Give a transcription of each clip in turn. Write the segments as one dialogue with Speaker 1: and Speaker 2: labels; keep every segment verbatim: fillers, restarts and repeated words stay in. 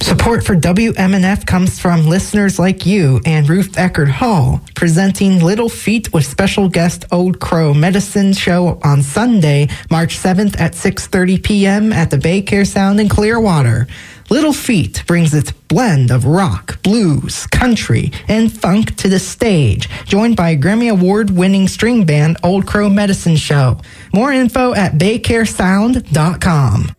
Speaker 1: Support for W M N F comes from listeners like you and Ruth Eckerd Hall, presenting Little Feat with special guest Old Crow Medicine Show on Sunday, March seventh at six thirty p.m. at the Baycare Sound in Clearwater. Little Feat brings its blend of rock, blues, country, and funk to the stage, joined by Grammy Award-winning string band Old Crow Medicine Show. More info at baycare sound dot com.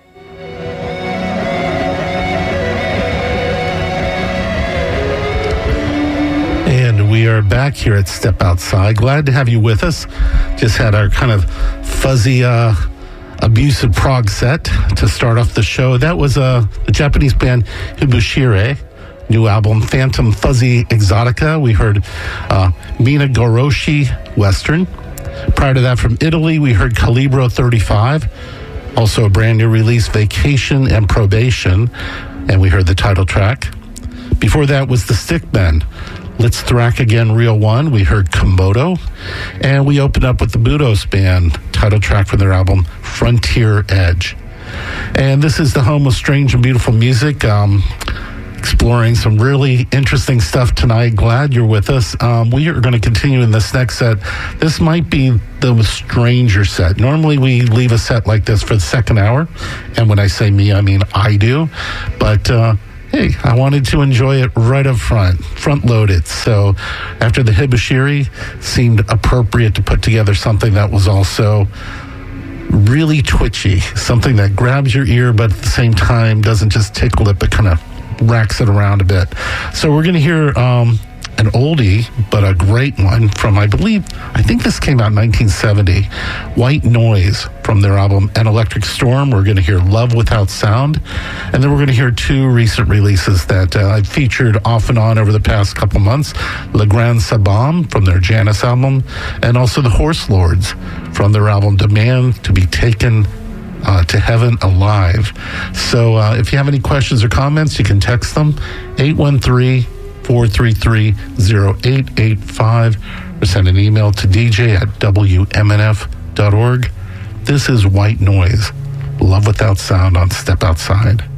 Speaker 2: And we are back here at Step Outside. Glad to have you with us. Just had our kind of fuzzy, uh, abusive prog set to start off the show. That was uh, the Japanese band Hibushire, new album Phantom Fuzzy Exotica. We heard uh, Mina Goroshi Western. Prior to that, from Italy, we heard Calibro thirty-five. Also a brand new release, Vacation and Probation. And we heard the title track. Before that was the Stick Bend. Let's Thrack Again, Reel One. We heard Komodo. And we opened up with the Budos Band, title track from their album, Frontier Edge. And this is the home of strange and beautiful music. Um, exploring some really interesting stuff tonight. Glad you're with us. Um, we are going to continue in this next set. This might be the stranger set. Normally we leave a set like this for the second hour. And when I say me, I mean I do. But... Uh, Hey, I wanted to enjoy it right up front, front-loaded. So after the Hibushiri, seemed appropriate to put together something that was also really twitchy, something that grabs your ear, but at the same time doesn't just tickle it, but kind of racks it around a bit. So we're going to hear um, an oldie, but a great one from, I believe, I think this came out in nineteen seventy, White Noise from their album An Electric Storm. We're going to hear Love Without Sound. And then we're going to hear two recent releases that uh, I've featured off and on over the past couple months. Le Grand Sabam from their Janus album, and also the Horse Lords from their album Demand to Be Taken Uh, to Heaven Alive. So uh, if you have any questions or comments, you can text them, eight one three, four three three, zero eight eight five, or send an email to d j at w m n f dot org. This is White Noise, Love Without Sound on Step Outside.